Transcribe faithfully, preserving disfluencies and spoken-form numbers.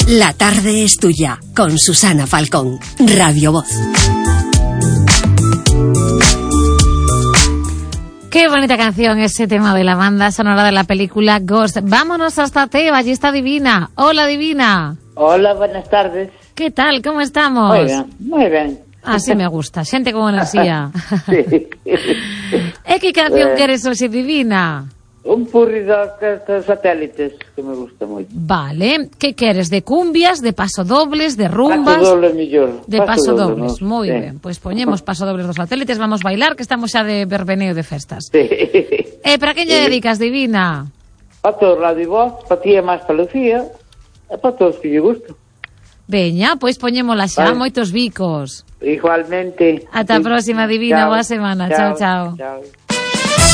La tarde es tuya, con Susana Falcón, Radio Voz. Qué bonita canción ese tema de la banda sonora de la película Ghost. Vámonos hasta Teo, allí está Divina. Hola, Divina. Hola, buenas tardes. ¿Qué tal? ¿Cómo estamos? Muy bien, muy bien. Así me gusta, xente con enerxía. Sí. E que canción eh, queres hoxe, Divina? Un purri de satélites que me gusta moito. Vale, que queres? De cumbias, de pasodobles, de rumbas? Pasodobles millor. De pasodobles, no? moi sí. ben. Pois pues poñemos pasodobles dos satélites, vamos bailar, que estamos xa de verbeneo de festas. Sí. E para que lle dedicas, Divina? Para todo Radio Voz, para ti é máis para Lucía, e para todos que lle gusto. Veña, pois poñémola xa, vale. Moitos bicos. Igualmente. Ata a próxima, Divina, boa semana. Chao, chao. Chao.